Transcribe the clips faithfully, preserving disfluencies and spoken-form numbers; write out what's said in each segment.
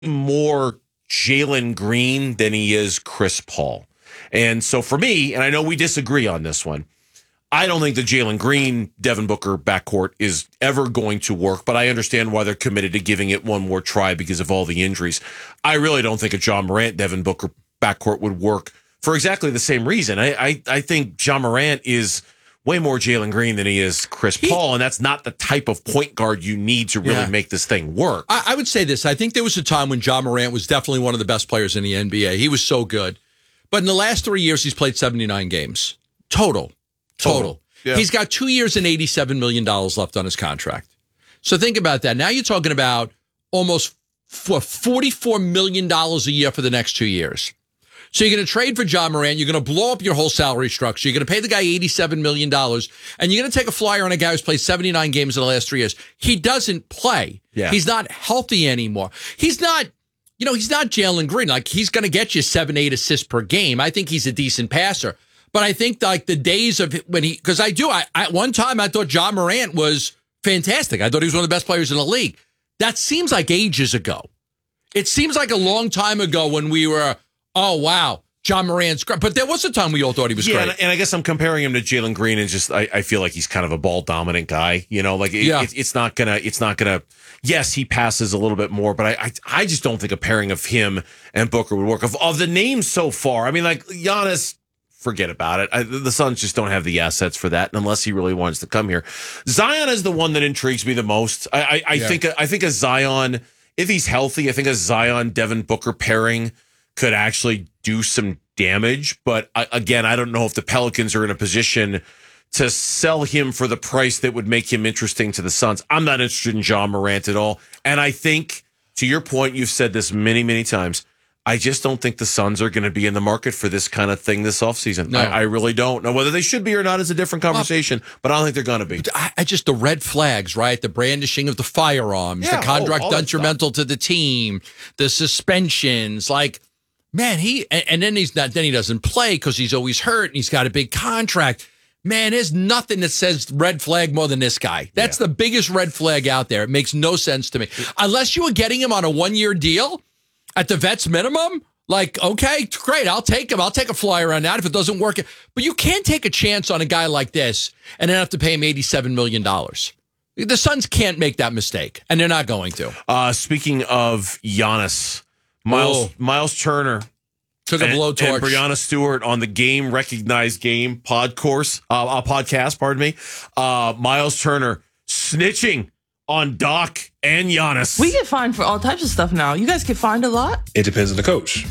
more Jalen Green than he is Chris Paul. And so for me, and I know we disagree on this one, I don't think the Jalen Green, Devin Booker backcourt is ever going to work, but I understand why they're committed to giving it one more try because of all the injuries. I really don't think a John Morant, Devin Booker backcourt would work for exactly the same reason. I I, I think John Morant is way more Jalen Green than he is Chris he, Paul, and that's not the type of point guard you need to really yeah. make this thing work. I, I would say this. I think there was a time when John Morant was definitely one of the best players in the N B A. He was so good. But in the last three years, he's played seventy-nine games. Total. Total. Total. Yeah. He's got two years and eighty-seven million dollars left on his contract. So think about that. Now you're talking about almost forty-four million dollars a year for the next two years. So you're going to trade for John Morant. You're going to blow up your whole salary structure. You're going to pay the guy eighty-seven million dollars, and you're going to take a flyer on a guy who's played seventy-nine games in the last three years. He doesn't play. Yeah. He's not healthy anymore. He's not, you know, he's not Jalen Green. Like, he's going to get you seven, eight assists per game. I think he's a decent passer. But I think, like, the days of when he, because I do, I at one time I thought John Morant was fantastic. I thought he was one of the best players in the league. That seems like ages ago. It seems like a long time ago when we were, oh, wow, John Morant's great. But there was a time we all thought he was yeah, great. And, and I guess I'm comparing him to Jalen Green, and just I, I feel like he's kind of a ball dominant guy. You know, like it, yeah. it, it's not gonna, it's not gonna. Yes, he passes a little bit more, but I, I, I just don't think a pairing of him and Booker would work. Of, of the names so far, I mean, like Giannis. Forget about it. I, the Suns just don't have the assets for that unless he really wants to come here. Zion is the one that intrigues me the most. I, I, I yeah. think I think a Zion, if he's healthy, I think a Zion Devin Booker pairing could actually do some damage. But I, again, I don't know if the Pelicans are in a position to sell him for the price that would make him interesting to the Suns. I'm not interested in John Morant at all. And I think, to your point, you've said this many, many times, I just don't think the Suns are going to be in the market for this kind of thing this offseason. No. I, I really don't. Now, whether they should be or not is a different conversation, well, but I don't think they're going to be. I, I just, the red flags, right? The brandishing of the firearms, yeah, the contract oh, detrimental to the team, the suspensions, like, man, he, and, and then he's not, then he doesn't play because he's always hurt and he's got a big contract. Man, there's nothing that says red flag more than this guy. That's yeah. the biggest red flag out there. It makes no sense to me. Unless you were getting him on a one-year deal, at the vet's minimum, like, okay, great, I'll take him. I'll take a flyer on that if it doesn't work. But you can't take a chance on a guy like this and then have to pay him eighty-seven million dollars. The Suns can't make that mistake, and they're not going to. Uh, speaking of Giannis, Miles oh. Miles Turner took a blowtorch. And Breanna Stewart on the Game Recognized Game pod course, uh, uh, podcast, pardon me. Uh, Miles Turner snitching on Doc and Giannis. We get fined for all types of stuff now. You guys get fined a lot? It depends on the coach.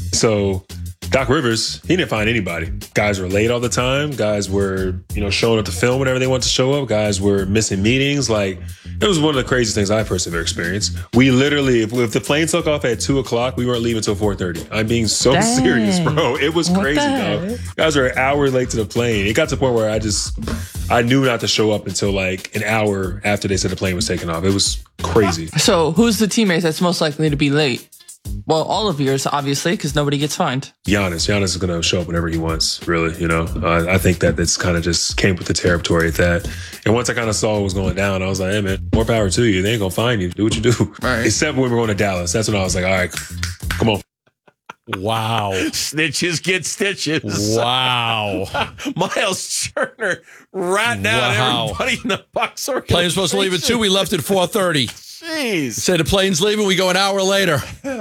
So Doc Rivers, he didn't find anybody. Guys were late all the time. Guys were, you know, showing up to film whenever they wanted to show up. Guys were missing meetings. Like, it was one of the craziest things I personally ever experienced. We literally, if, if the plane took off at two o'clock, we weren't leaving until four thirty. I'm being so Dang. serious, bro. It was what crazy, dog. Guys were an hour late to the plane. It got to the point where I just, I knew not to show up until like an hour after they said the plane was taking off. It was crazy. So who's the teammate that's most likely to be late? Well, all of yours, obviously, because nobody gets fined. Giannis. Giannis is going to show up whenever he wants, really, you know. Uh, I think that that's kind of just came with the territory at that. And once I kind of saw what was going down, I was like, hey, man, more power to you. They ain't going to find you. Do what you do. Right. Except when we were going to Dallas. That's when I was like, all right, come on. Wow. Snitches get stitches. Wow. Miles Turner ratting out wow. everybody in the Bucks organization. Plane's supposed to leave at two. We left at four thirty. Jeez. Say the plane's leaving, we go an hour later.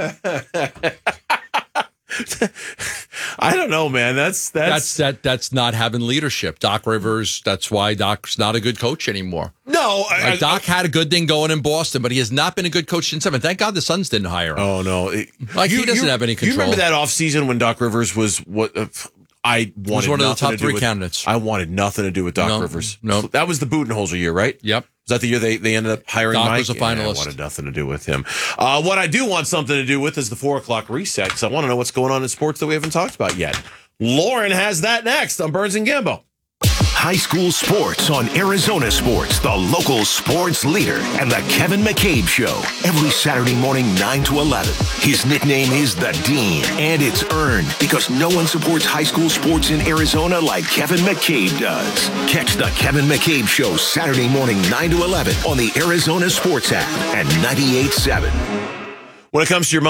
I don't know, man. That's that's that's that that's not having leadership. Doc Rivers, that's why Doc's not a good coach anymore. No, I, like Doc I, had a good thing going in Boston, but he has not been a good coach since then. Thank God the Suns didn't hire him. Oh no. It, like you, he doesn't you, have any control. You remember that offseason when Doc Rivers was what uh, I wanted was one of the top to three with, candidates. I wanted nothing to do with Doc no, Rivers. No. So that was the Budenholzer year, right? Yep. Was that the year they, they ended up hiring Doc Mike? was a finalist. Yeah, I wanted nothing to do with him. Uh, what I do want something to do with is the four o'clock reset, because I want to know what's going on in sports that we haven't talked about yet. Lauren has that next on Burns and Gambo. High school sports on Arizona Sports, the local sports leader, and the Kevin McCabe Show. Every Saturday morning, nine to eleven. His nickname is The Dean, and it's earned because no one supports high school sports in Arizona like Kevin McCabe does. Catch the Kevin McCabe Show Saturday morning, nine to eleven on the Arizona Sports app at ninety-eight point seven. when it comes to your